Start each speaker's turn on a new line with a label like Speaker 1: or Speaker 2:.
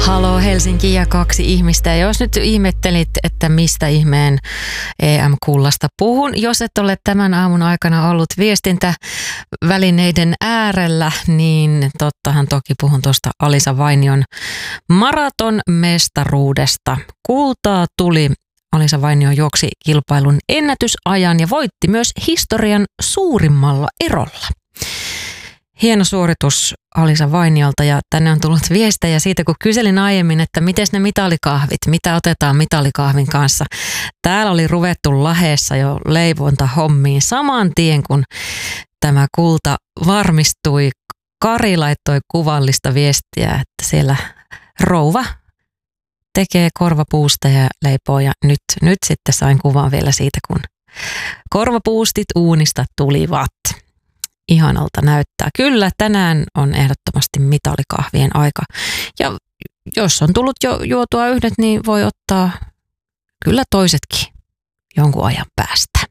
Speaker 1: Halo Helsinki ja kaksi ihmistä. Ja jos nyt ihmettelit, että mistä ihmeen EM-kullasta puhun, jos et ole tämän aamun aikana ollut viestintävälineiden äärellä, niin tottahan toki puhun tuosta Alisa Vainion maratonmestaruudesta. Kultaa tuli. Alisa Vainio juoksi kilpailun ennätysajan ja voitti myös historian suurimmalla erolla. Hieno suoritus Alisa Vainiolta, ja tänne on tullut viestejä siitä, kun kyselin aiemmin, että miten ne mitalikahvit, mitä otetaan mitalikahvin kanssa. Täällä oli ruvettu Lahdessa jo leivontahommiin saman tien, kun tämä kulta varmistui. Kari laittoi kuvallista viestiä, että siellä rouva tekee korvapuusta ja leipoo, ja nyt sitten sain kuvan vielä siitä, kun korvapuustit uunista tulivat. Ihanalta näyttää. Kyllä, tänään on ehdottomasti mitalikahvien aika. Ja jos on tullut jo juotua yhdet, niin voi ottaa kyllä toisetkin jonkun ajan päästä.